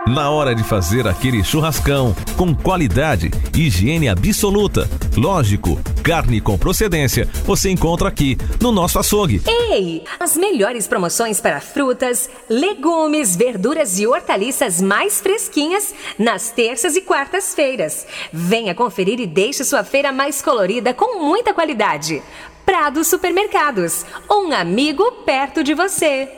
Na hora de fazer aquele churrascão, com qualidade, higiene absoluta. Lógico, carne com procedência, você encontra aqui, no nosso açougue. Ei, as melhores promoções para frutas, legumes, verduras e hortaliças mais fresquinhas nas terças e quartas-feiras. Venha conferir e deixe sua feira mais colorida com muita qualidade. Prado Supermercados, um amigo perto de você.